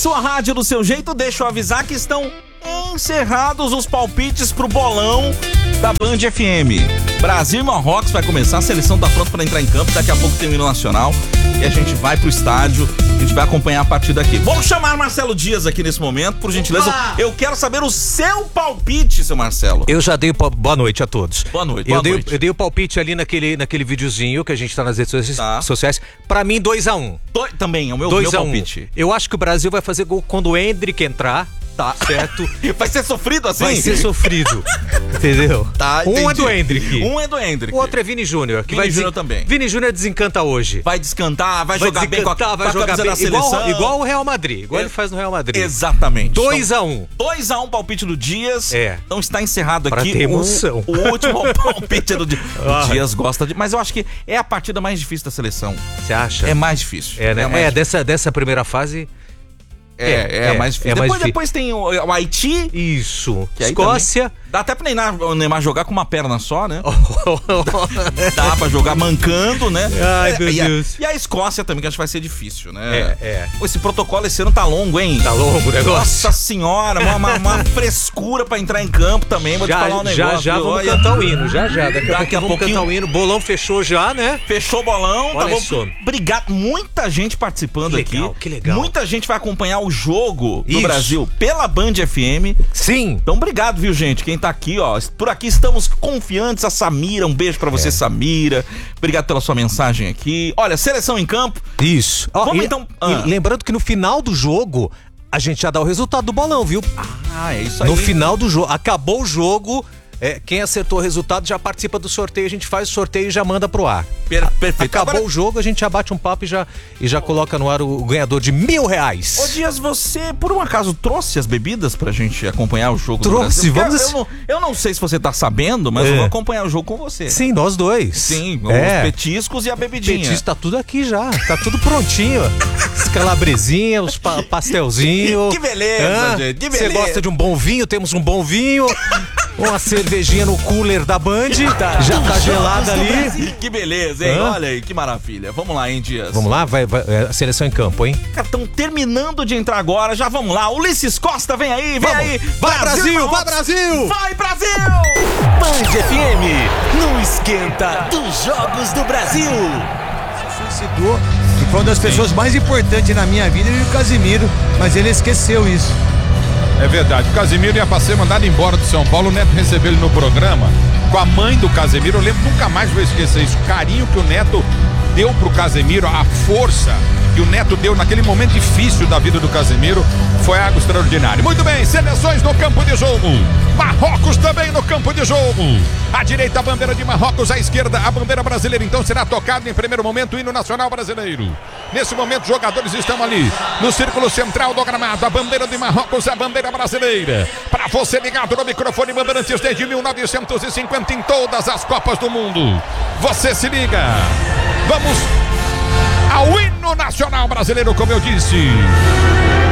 sua rádio do seu jeito, deixa eu avisar que estão encerrados os palpites pro bolão da Band FM. Brasil e Marrocos vai começar, a seleção tá pronta para entrar em campo, daqui a pouco tem o hino nacional e a gente vai pro estádio, a gente vai acompanhar a partida aqui. Vamos chamar Marcelo Dias aqui nesse momento, por gentileza. Opa! Eu quero saber o seu palpite, seu Marcelo. Eu já dei boa noite a todos. Boa noite, Eu dei o palpite ali naquele videozinho que a gente tá nas redes sociais. Pra mim, 2-1. Também, é o meu palpite. Eu acho que o Brasil vai fazer gol quando o Endrick entrar. Tá. Certo? Vai ser sofrido assim? Vai ser sofrido. Entendeu? Tá, um é do Endrick. O outro é Vini Júnior. Vini Júnior também. Vini Júnior desencanta hoje. Vai descantar, vai jogar bem com a camisa da seleção. Igual o Real Madrid. Igual ele faz no Real Madrid. Exatamente. 2-1. 2-1, palpite do Dias. É. Então está encerrado pra aqui. Ter emoção. O último palpite do Dias. O Dias gosta de... Mas eu acho que é a partida mais difícil da seleção. Você acha? É mais difícil. É, né? Dessa primeira fase... É mais difícil. Depois tem o Haiti. Isso. Escócia. Dá até pro Neymar jogar com uma perna só, né? Dá pra jogar mancando, né? Ai, meu Deus. E a Escócia também, que acho que vai ser difícil, né? Pô, esse protocolo esse ano tá longo, hein? Tá longo o negócio. Nossa senhora, uma frescura pra entrar em campo também. Vou te falar um negócio. Já vamos cantar o hino, já. Daqui a pouco cantar o hino. Bolão fechou já, né? Fechou o bolão. Olha só. Obrigado. Muita gente participando aqui. Que legal. Muita gente vai acompanhar o jogo do Brasil pela Band FM. Sim. Então, obrigado, viu, gente? Quem tá aqui, ó. Por aqui estamos confiantes. A Samira, um beijo pra você, Samira. Obrigado pela sua mensagem aqui. Olha, seleção em campo. Isso. Então. E lembrando que no final do jogo, a gente já dá o resultado do bolão, viu? É isso aí. No final do jogo, acabou o jogo. Quem acertou o resultado já participa do sorteio, a gente faz o sorteio e já manda pro ar. Perfeito. Acabou o jogo, a gente já bate um papo e já coloca no ar o ganhador de R$1.000. Ô Dias, você por um acaso trouxe as bebidas pra gente acompanhar o jogo? Trouxe, do Brasil? Eu não sei se você tá sabendo, mas eu vou acompanhar o jogo com você. Sim, nós dois. Sim, os petiscos e a bebidinha. Petisco tá tudo aqui já, tá tudo prontinho. As calabresinhas, os pastelzinhos. Que beleza, gente, que beleza. Você gosta de um bom vinho? Temos um bom vinho. Uma cervejinha no cooler da Band, já tá gelada ali. Que beleza, hein? Olha aí, que maravilha. Vamos lá, hein, Dias? Vamos lá, vai a seleção em campo, hein? Cara, estão terminando de entrar agora, já vamos lá. Ulisses Costa, vem aí, vem aí. Vai Brasil, vai Brasil! Vai Brasil! Band FM, não esquenta dos Jogos do Brasil. Se suicidou e foi uma das pessoas mais importantes na minha vida, e o Casimiro, mas ele esqueceu isso. É verdade, o Casimiro ia pra ser mandado embora do São Paulo, o Neto recebeu ele no programa com a mãe do Casimiro. Eu lembro, nunca mais vou esquecer isso, o carinho que o Neto deu pro Casimiro, a força que o Neto deu naquele momento difícil da vida do Casimiro, foi algo extraordinário. Muito bem, seleções no campo de jogo. Marrocos também no campo de jogo. À direita a bandeira de Marrocos, à esquerda a bandeira brasileira. Então será tocado em primeiro momento o hino nacional brasileiro. Nesse momento os jogadores estão ali no círculo central do gramado. A bandeira de Marrocos, a bandeira brasileira. Para você ligado no microfone Bandeirantes desde 1950 em todas as Copas do Mundo. Você se liga. Vamos ao hino nacional brasileiro, como eu disse.